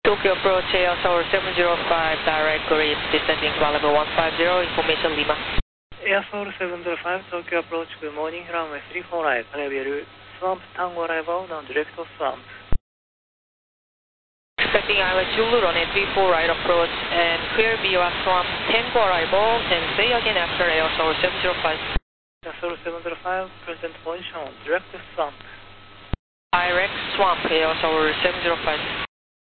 Tokyo approach Air Tower 705, direct grid, descending ground level 150, information Lima. Air Tower 705, Tokyo approach, good morning, runway 34 right, Reveal, swamp, Tango arrival, now direct to swamp. Expecting island Zulu, runway 34 right approach, and clear via swamp, Tango arrival, and say again after Air Tower 705. Air Tower 705, present position, direct to swamp. Direct swamp, Air Tower 705.